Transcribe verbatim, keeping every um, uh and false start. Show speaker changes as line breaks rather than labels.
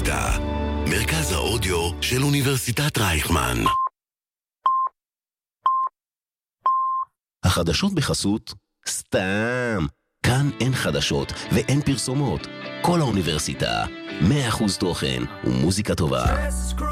האוניברסיטה, מרכז האודיו של אוניברסיטת רייכמן. החדשות בחסות סתם. כאן אין חדשות ואין פרסומות. כל האוניברסיטה, מאה אחוז תוכן ומוזיקה טובה.